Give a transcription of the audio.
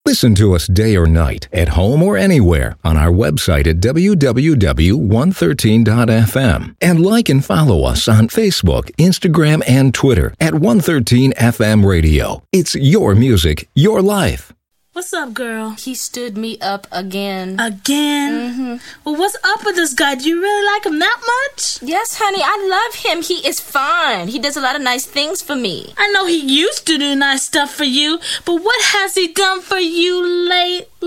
Listen to us day or night, at home or anywhere, on our website at www.113.fm. And like and follow us on Facebook, Instagram, and Twitter at 113FM Radio. It's your music, your life. What's up, girl? He stood me up again. Again? Mm-hmm. Well, what's up with this guy? Do you really like him that much? Yes, honey, I love him. He is fine. He does a lot of nice things for me. I know he used to do nice stuff for you, but what has he done for you lately?